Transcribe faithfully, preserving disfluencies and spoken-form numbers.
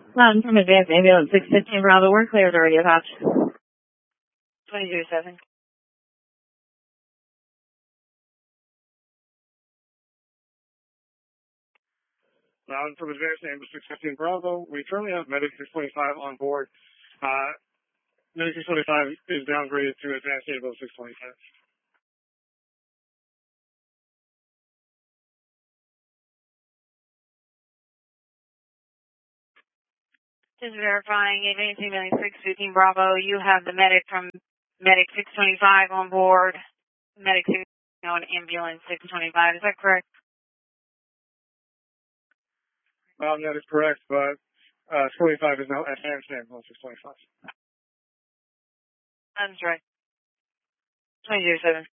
Mountain from Advanced Ambulance six fifteen Bravo. We're cleared to radio patch. twenty-two seven. Mountain from Advanced Ambulance six fifteen Bravo. We currently have Medic six twenty-five on board. Uh, Medic six twenty-five is downgraded to Advanced Ambulance six twenty-five. Just verifying, agency Medic six fifteen Bravo, you have the medic from Medic six twenty-five on board, Medic six on Ambulance six twenty-five, is that correct? Um, that is correct, but uh, twenty-five is now Advanced Ambulance six twenty-five. That's right. twenty-two seven.